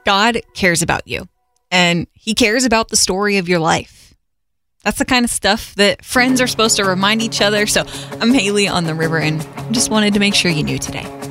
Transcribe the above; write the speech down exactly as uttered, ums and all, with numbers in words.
God cares about you, and he cares about the story of your life. That's the kind of stuff that friends are supposed to remind each other. So I'm Haley on the river, and just wanted to make sure you knew today.